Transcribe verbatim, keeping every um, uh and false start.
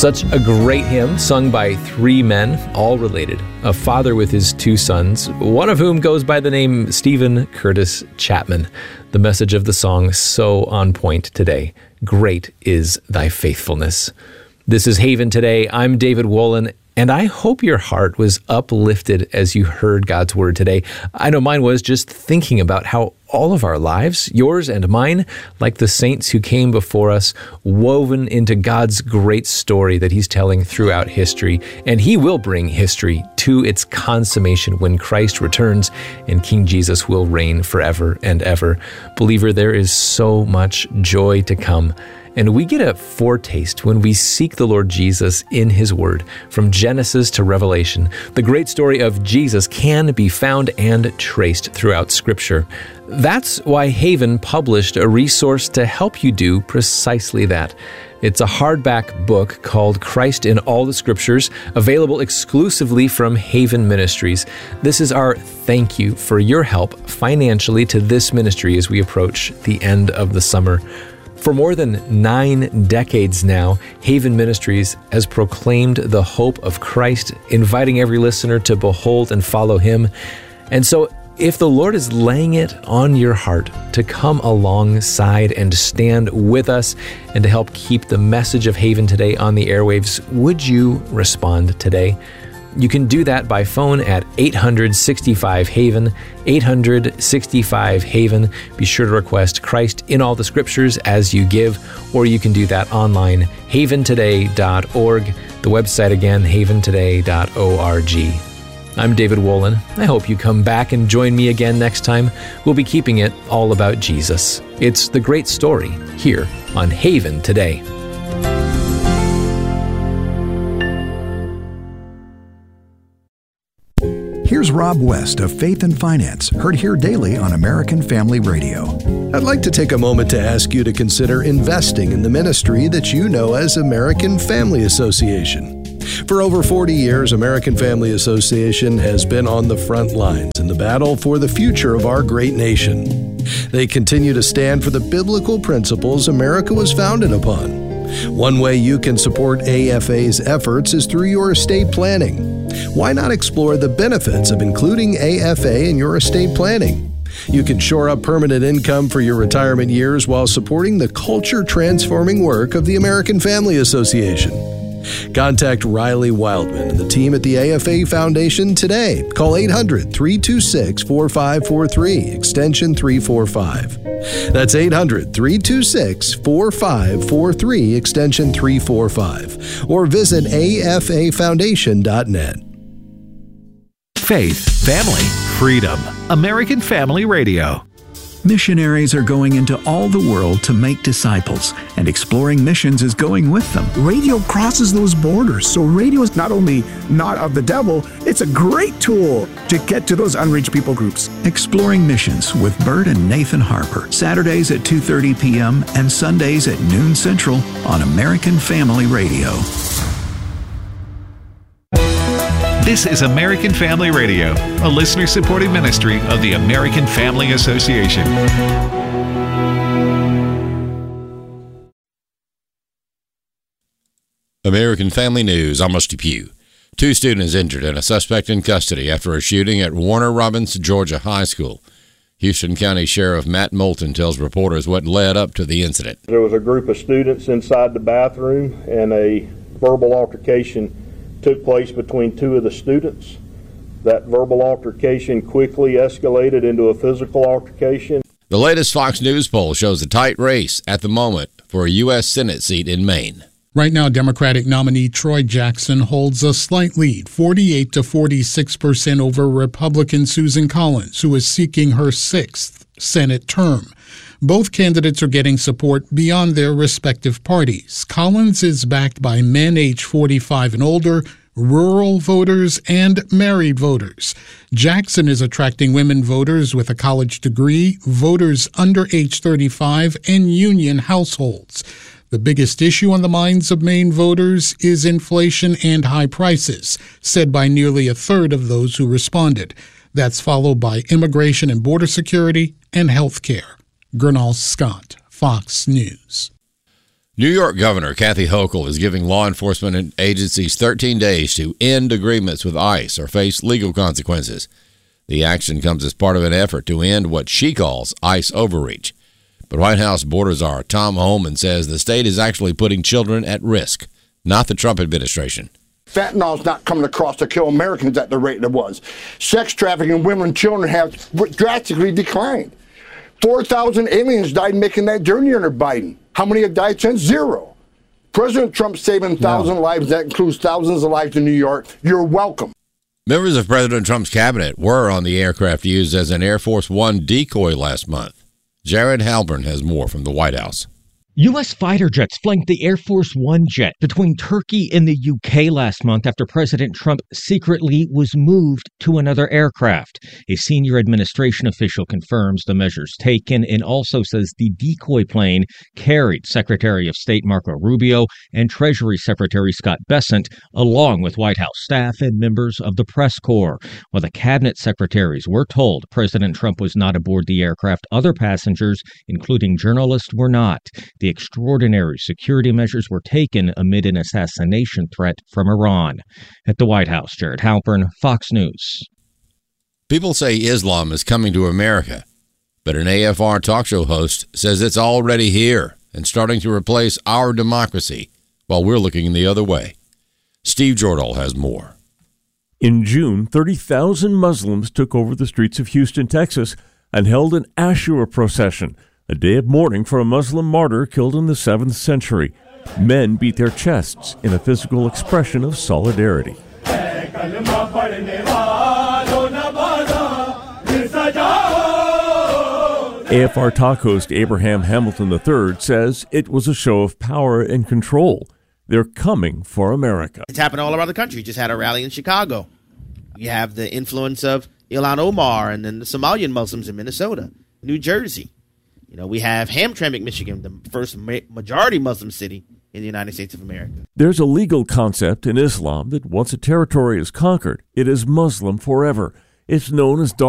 Such a great hymn sung by three men, all related. A father with his two sons, one of whom goes by the name Stephen Curtis Chapman. The message of the song so on point today. Great is thy faithfulness. This is Haven Today. I'm David Wolin, and I hope your heart was uplifted as you heard God's word today. I know mine was, just thinking about how all of our lives, yours and mine, like the saints who came before us, woven into God's great story that he's telling throughout history. And he will bring history to its consummation when Christ returns and King Jesus will reign forever and ever. Believer, there is so much joy to come. And we get a foretaste when we seek the Lord Jesus in his word. From Genesis to Revelation, the great story of Jesus can be found and traced throughout Scripture. That's why Haven published a resource to help you do precisely that. It's a hardback book called Christ in All the Scriptures, available exclusively from Haven Ministries. This is our thank you for your help financially to this ministry as we approach the end of the summer. For more than nine decades now, Haven Ministries has proclaimed the hope of Christ, inviting every listener to behold and follow him. And so, if the Lord is laying it on your heart to come alongside and stand with us and to help keep the message of Haven Today on the airwaves, would you respond today? You can do that by phone at eight hundred sixty-five Haven, eight hundred sixty-five Haven. Be sure to request Christ in All the Scriptures as you give, or you can do that online, haven today dot org. The website again, haven today dot org. I'm David Wolin. I hope you come back and join me again next time. We'll be keeping it all about Jesus. It's the great story here on Haven Today. Here's Rob West of Faith and Finance, heard here daily on American Family Radio. I'd like to take a moment to ask you to consider investing in the ministry that you know as American Family Association. For over forty years, American Family Association has been on the front lines in the battle for the future of our great nation. They continue to stand for the biblical principles America was founded upon. One way you can support A F A's efforts is through your estate planning. Why not explore the benefits of including A F A in your estate planning? You can shore up permanent income for your retirement years while supporting the culture-transforming work of the American Family Association. Contact Riley Wildman and the team at the A F A Foundation today. Call eight hundred, three two six, four five four three, extension three forty-five. That's eight hundred, three two six, four five four three, extension three forty-five. Or visit A F A foundation dot net. Faith, family, freedom. American Family Radio. Missionaries are going into all the world to make disciples, and Exploring Missions is going with them. Radio crosses those borders, so radio is not only not of the devil, it's a great tool to get to those unreached people groups. Exploring Missions with Bert and Nathan Harper, Saturdays at two thirty p.m. and Sundays at noon Central on American Family Radio. This is American Family Radio, a listener-supported ministry of the American Family Association. American Family News, I'm Rusty Pugh. Two students injured and a suspect in custody after a shooting at Warner Robins, Georgia High School. Houston County Sheriff Matt Moulton tells reporters what led up to the incident. There was a group of students inside the bathroom, and a verbal altercation took place between two of the students. That verbal altercation quickly escalated into a physical altercation. The latest Fox News poll shows a tight race at the moment for a U S Senate seat in Maine. Right now, Democratic nominee Troy Jackson holds a slight lead, forty-eight to forty-six percent over Republican Susan Collins, who is seeking her sixth Senate term. Both candidates are getting support beyond their respective parties. Collins is backed by men age forty-five and older, rural voters, and married voters. Jackson is attracting women voters with a college degree, voters under age thirty-five, and union households. The biggest issue on the minds of Maine voters is inflation and high prices, said by nearly a third of those who responded. That's followed by immigration and border security and health care. Gernal Scott, Fox News. New York Governor Kathy Hochul is giving law enforcement agencies thirteen days to end agreements with ICE or face legal consequences. The action comes as part of an effort to end what she calls ICE overreach. But White House border czar Tom Homan says the state is actually putting children at risk, not the Trump administration. Fentanyl's not coming across to kill Americans at the rate it was. Sex trafficking, women and children have drastically declined. four thousand aliens died making that journey under Biden. How many have died since? Zero. President Trump saving thousand no. lives. That includes thousands of lives in New York. You're welcome. Members of President Trump's cabinet were on the aircraft used as an Air Force One decoy last month. Jared Halpern has more from the White House. U S fighter jets flanked the Air Force One jet between Turkey and the U K last month after President Trump secretly was moved to another aircraft. A senior administration official confirms the measures taken and also says the decoy plane carried Secretary of State Marco Rubio and Treasury Secretary Scott Bessent, along with White House staff and members of the press corps. While the cabinet secretaries were told President Trump was not aboard the aircraft, other passengers, including journalists, were not. The extraordinary security measures were taken amid an assassination threat from Iran. At the White House, Jared Halpern, Fox News. People say Islam is coming to America, but an A F R talk show host says it's already here and starting to replace our democracy while we're looking the other way. Steve Jordahl has more. In June, thirty thousand Muslims took over the streets of Houston, Texas, and held an Ashura procession, a day of mourning for a Muslim martyr killed in the seventh century. Men beat their chests in a physical expression of solidarity. A F R talk host Abraham Hamilton the third says it was a show of power and control. They're coming for America. It's happened all around the country. Just had a rally in Chicago. You have the influence of Ilhan Omar and then the Somalian Muslims in Minnesota, New Jersey. You know, we have Hamtramck, Michigan, the first ma- majority Muslim city in the United States of America. There's a legal concept in Islam that once a territory is conquered, it is Muslim forever. It's known as Dar